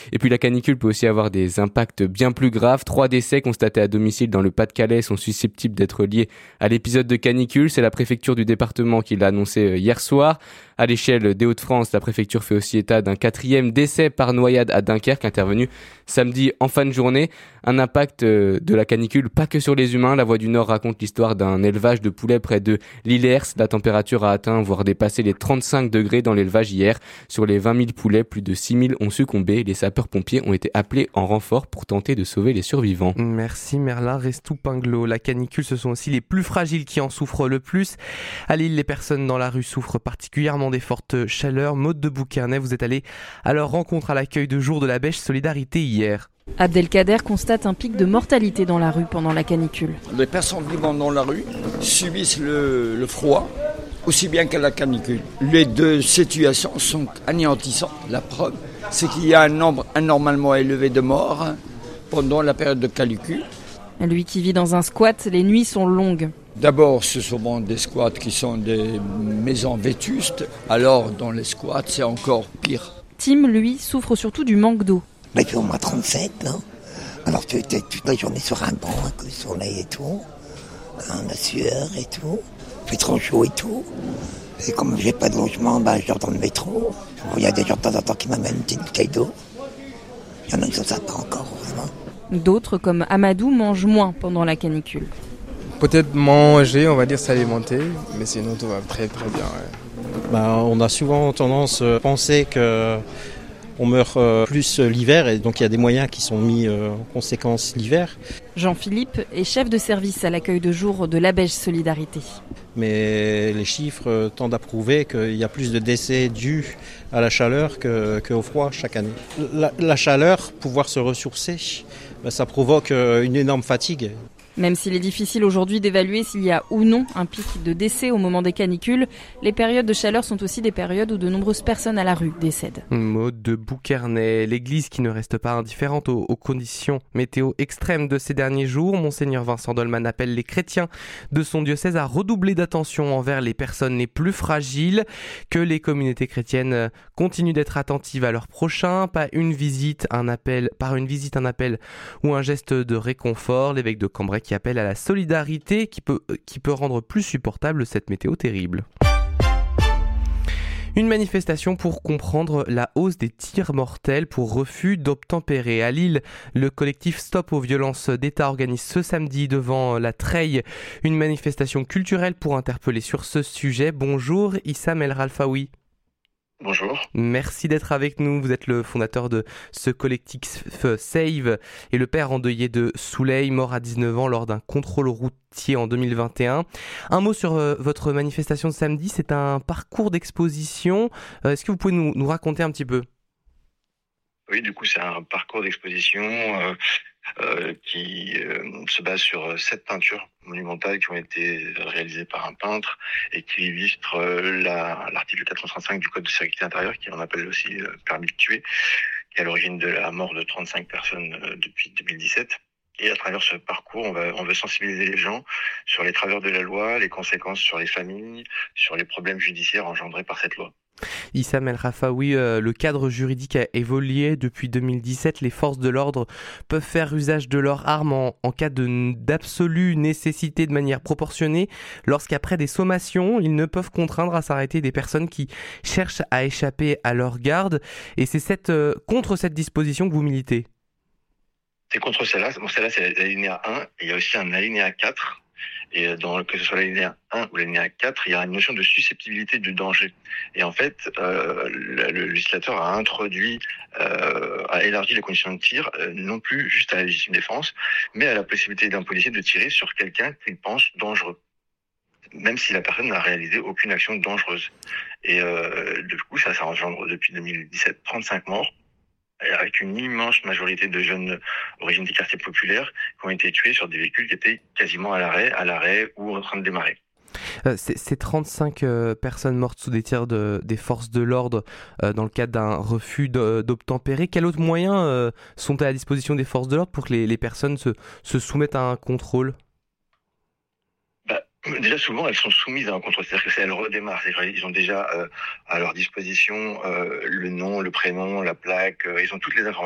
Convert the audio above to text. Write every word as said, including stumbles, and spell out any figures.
Et puis la canicule peut aussi avoir des impacts bien plus graves. Trois décès constatés à domicile dans le Pas-de-Calais sont susceptibles d'être liés à l'épisode de canicule. C'est la préfecture du département qui l'a annoncé hier soir. À l'échelle des Hauts-de-France, la préfecture fait aussi état d'un quatrième décès par noyade à Dunkerque, intervenu samedi en fin de journée. Un impact de la canicule, pas que sur les humains. La Voix du Nord raconte l'histoire d'un élevage de poulets près de Lillers. La température a atteint, voire dépassé les trente-cinq degrés dans l'élevage hier. Sur les vingt mille poulets, plus de six mille ont succombé. Les sapeurs-pompiers ont été appelés en renfort pour tenter de sauver les survivants. Merci Merlin Restou-Pinglo. La canicule, ce sont aussi les plus fragiles qui en souffrent le plus. À Lille, les personnes dans la rue souffrent particulièrement des fortes chaleurs. Maude de Bouquernay, vous êtes allée à leur rencontre à l'accueil de jour de la Bêche Solidarité hier. Abdelkader constate un pic de mortalité dans la rue pendant la canicule. Les personnes vivant dans la rue subissent le, le froid aussi bien que la canicule. Les deux situations sont anéantissantes. La preuve, c'est qu'il y a un nombre anormalement élevé de morts pendant la période de canicule. Lui qui vit dans un squat, les nuits sont longues. D'abord, ce sont des squats qui sont des maisons vétustes. Alors, dans les squats, c'est encore pire. Tim, lui, souffre surtout du manque d'eau. Bah, il fait au moins trente-sept, non ? Alors, tu es toute la journée sur un banc, avec le soleil et tout, hein, la sueur et tout. Il fait trop chaud et tout. Et comme j'ai pas de logement, bah, je dors dans le métro. Il y a des gens de temps en temps qui m'amènent une petite bouteille d'eau. Il y en a qui sont sympas encore, heureusement. D'autres, comme Amadou, mangent moins pendant la canicule. Peut-être manger, on va dire s'alimenter, mais sinon tout va très très bien. Ouais. Bah, on a souvent tendance à penser que on meurt plus l'hiver et donc il y a des moyens qui sont mis en conséquence l'hiver. Jean-Philippe est chef de service à l'accueil de jour de la Bêche Solidarité. Mais les chiffres tendent à prouver qu'il y a plus de décès dus à la chaleur que, qu'au froid chaque année. La, la chaleur, pouvoir se ressourcer, bah, ça provoque une énorme fatigue. Même s'il est difficile aujourd'hui d'évaluer s'il y a ou non un pic de décès au moment des canicules, les périodes de chaleur sont aussi des périodes où de nombreuses personnes à la rue décèdent. Maude de Bouquernay, l'église qui ne reste pas indifférente aux, aux conditions météo extrêmes de ces derniers jours. Monseigneur Vincent Dolman appelle les chrétiens de son diocèse à redoubler d'attention envers les personnes les plus fragiles, que les communautés chrétiennes continuent d'être attentives à leurs prochains, pas une visite, un appel, par une visite, un appel ou un geste de réconfort. L'évêque de Cambrai qui appelle à la solidarité qui peut, qui peut rendre plus supportable cette météo terrible. Une manifestation pour comprendre la hausse des tirs mortels pour refus d'obtempérer. À Lille, le collectif Stop aux violences d'État organise ce samedi devant la Treille une manifestation culturelle pour interpeller sur ce sujet. Bonjour Issam El Ralfaoui. Bonjour. Merci d'être avec nous. Vous êtes le fondateur de ce collectif Save et le père endeuillé de Souley, mort à dix-neuf ans lors d'un contrôle routier en deux mille vingt et un. Un mot sur euh, votre manifestation de samedi, c'est un parcours d'exposition. Euh, est-ce que vous pouvez nous, nous raconter un petit peu ? Oui, du coup, c'est un parcours d'exposition euh, euh, qui euh, se base sur sept peintures monumentales qui ont été réalisées par un peintre et qui illustrent euh, la, l'article quatre cent trente-cinq du Code de sécurité intérieure, qui on appelle aussi euh, permis de tuer, qui est à l'origine de la mort de trente-cinq personnes euh, depuis deux mille dix-sept. Et à travers ce parcours, on va, on veut sensibiliser les gens sur les travers de la loi, les conséquences sur les familles, sur les problèmes judiciaires engendrés par cette loi. Issam El Ralfaoui, euh, le cadre juridique a évolué depuis deux mille dix-sept. Les forces de l'ordre peuvent faire usage de leurs armes en, en cas de, d'absolue nécessité de manière proportionnée, lorsqu'après des sommations, ils ne peuvent contraindre à s'arrêter des personnes qui cherchent à échapper à leur garde. Et c'est cette, euh, contre cette disposition que vous militez. C'est contre celle-là. Bon, celle-là, c'est l'alinéa un. Et il y a aussi un alinéa quatre. Et dans, que ce soit l'alinéa un ou l'alinéa quatre, il y a une notion de susceptibilité du danger. Et en fait, euh, le, le législateur a introduit, euh, a élargi les conditions de tir, euh, non plus juste à la légitime défense, mais à la possibilité d'un policier de tirer sur quelqu'un qu'il pense dangereux, même si la personne n'a réalisé aucune action dangereuse. Et euh, du coup, ça, ça engendre depuis deux mille dix-sept trente-cinq morts, avec une immense majorité de jeunes origines des quartiers populaires qui ont été tués sur des véhicules qui étaient quasiment à l'arrêt, à l'arrêt ou en train de démarrer. Euh, c'est, c'est trente-cinq euh, personnes mortes sous des tirs de, des forces de l'ordre euh, dans le cadre d'un refus de, d'obtempérer. Quels autres moyens euh, sont à la disposition des forces de l'ordre pour que les, les personnes se, se soumettent à un contrôle ? Déjà, souvent, elles sont soumises à un contrôle. C'est-à-dire que si elles redémarrent, c'est-à-dire qu'ils ont déjà euh, à leur disposition euh, le nom, le prénom, la plaque, euh, ils ont toutes les informations.